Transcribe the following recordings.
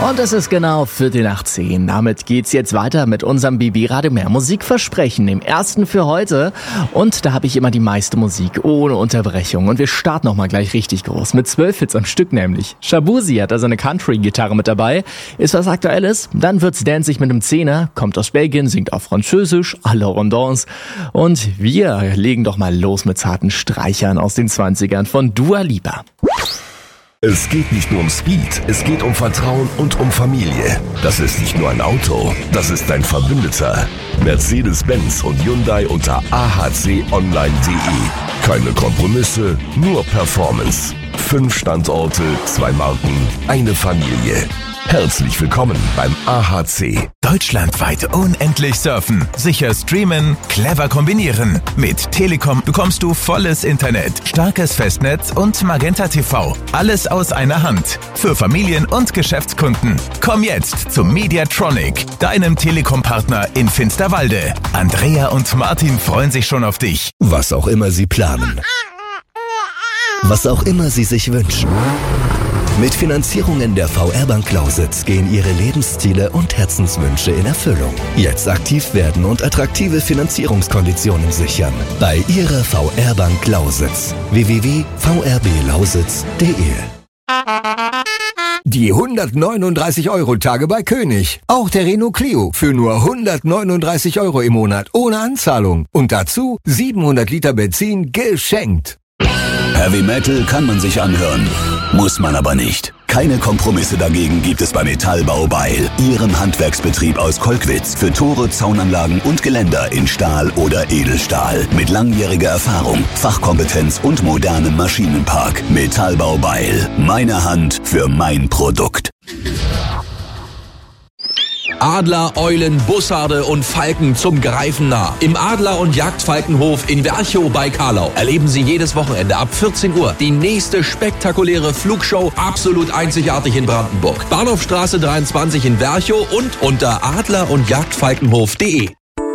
Und es ist genau 9:45. Damit geht's jetzt weiter mit unserem BB Radio Mehr Musikversprechen, dem ersten für heute. Und da habe ich immer die meiste Musik, ohne Unterbrechung. Und wir starten nochmal gleich richtig groß, mit 12 Hits am Stück nämlich. Shabuzi hat da seine Country-Gitarre mit dabei. Ist was Aktuelles, dann wird's dancig mit dem Zehner, kommt aus Belgien, singt auf Französisch, à la Rondance. Und wir legen doch mal los mit zarten Streichern aus den 20ern von Dua Lipa. Es geht nicht nur um Speed, es geht um Vertrauen und um Familie. Das ist nicht nur ein Auto, das ist dein Verbündeter. Mercedes-Benz und Hyundai unter ahconline.de. Keine Kompromisse, nur Performance. 5 Standorte, 2 Marken, eine Familie. Herzlich willkommen beim AHC. Deutschlandweit unendlich surfen, sicher streamen, clever kombinieren. Mit Telekom bekommst du volles Internet, starkes Festnetz und Magenta TV. Alles aus einer Hand. Für Familien und Geschäftskunden. Komm jetzt zum Mediatronic, deinem Telekom-Partner in Finsterwalde. Andrea und Martin freuen sich schon auf dich. Was auch immer Sie planen. Was auch immer Sie sich wünschen. Mit Finanzierungen der VR-Bank Lausitz gehen Ihre Lebensziele und Herzenswünsche in Erfüllung. Jetzt aktiv werden und attraktive Finanzierungskonditionen sichern. Bei Ihrer VR-Bank Lausitz. www.vrblausitz.de. Die 139-Euro-Tage bei König. Auch der Renault Clio für nur 139 Euro im Monat ohne Anzahlung. Und dazu 700 Liter Benzin geschenkt. Heavy Metal kann man sich anhören, muss man aber nicht. Keine Kompromisse dagegen gibt es bei Metallbau Beil, Ihrem Handwerksbetrieb aus Kolkwitz für Tore, Zaunanlagen und Geländer in Stahl oder Edelstahl. Mit langjähriger Erfahrung, Fachkompetenz und modernem Maschinenpark. Metallbau Beil, meine Hand für mein Produkt. Adler, Eulen, Bussarde und Falken zum Greifen nah. Im Adler- und Jagdfalkenhof in Werchow bei Karlau erleben Sie jedes Wochenende ab 14 Uhr die nächste spektakuläre Flugshow, absolut einzigartig in Brandenburg. Bahnhofstraße 23 in Werchow und unter adler- und jagdfalkenhof.de.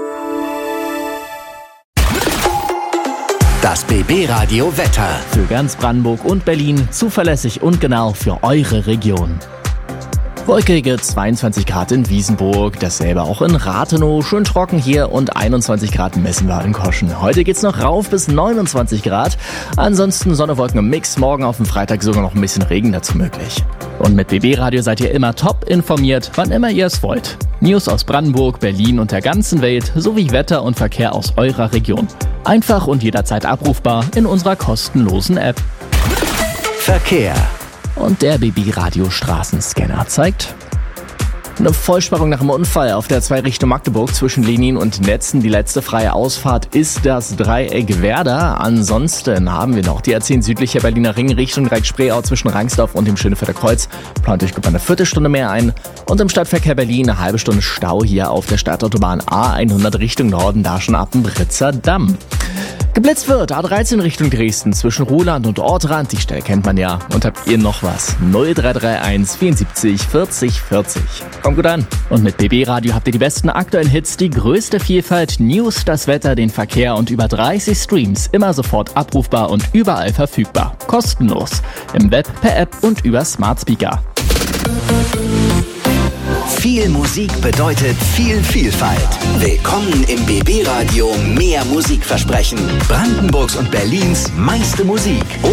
Das BB Radio Wetter. Für ganz Brandenburg und Berlin zuverlässig und genau für eure Region. Wolkige 22 Grad in Wiesenburg, dasselbe auch in Rathenow, schön trocken hier und 21 Grad in Messenwalenkoschen. Heute geht's noch rauf bis 29 Grad, ansonsten Sonne, Wolken im Mix, morgen auf dem Freitag sogar noch ein bisschen Regen dazu möglich. Und mit BB Radio seid ihr immer top informiert, wann immer ihr es wollt. News aus Brandenburg, Berlin und der ganzen Welt sowie Wetter und Verkehr aus eurer Region. Einfach und jederzeit abrufbar in unserer kostenlosen App. Verkehr. Und der BB Radio Straßenscanner zeigt eine Vollsperrung nach einem Unfall auf der 2 Richtung Magdeburg zwischen Lenin und Netzen. Die letzte freie Ausfahrt ist das Dreieck Werder. Ansonsten haben wir noch die A10 südlicher Berliner Ring Richtung Reich-Spreeau zwischen Rangsdorf und dem Schönefelder Kreuz. Plant euch eine Viertelstunde mehr ein. Und im Stadtverkehr Berlin eine halbe Stunde Stau hier auf der Stadtautobahn A100 Richtung Norden, da schon ab dem Britzer Damm. Geblitzt wird A13 Richtung Dresden zwischen Ruhland und Ortrand. Die Stelle kennt man ja. Und habt ihr noch was? 0331 74 40 40. Kommt gut an. Und mit BB Radio habt ihr die besten aktuellen Hits, die größte Vielfalt, News, das Wetter, den Verkehr und über 30 Streams. Immer sofort abrufbar und überall verfügbar. Kostenlos. Im Web, per App und über Smart Speaker. Viel Musik bedeutet viel Vielfalt. Willkommen im BB Radio Mehr Musikversprechen. Brandenburgs und Berlins meiste Musik.